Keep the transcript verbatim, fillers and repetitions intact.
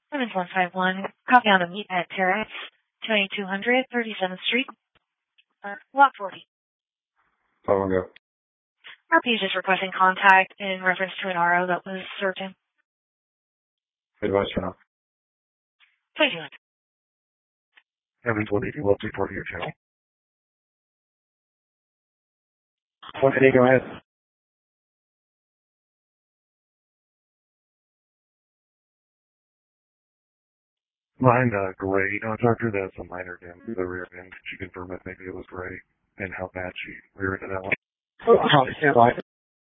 Simmons one five one, copy on the Meathead Terrace, twenty-two hundred, thirty-seventh Street, uh, Lot forty. How long ago? R P is just requesting contact in reference to an R O that was served him. Advice for now. Please do it. Evans one eighty, what's report your channel? one eighty, go ahead. Mine, uh, gray contractor, that's a minor dent to the rear end. She confirmed that maybe it was gray and how bad she rear ended that one. Oh, stand by.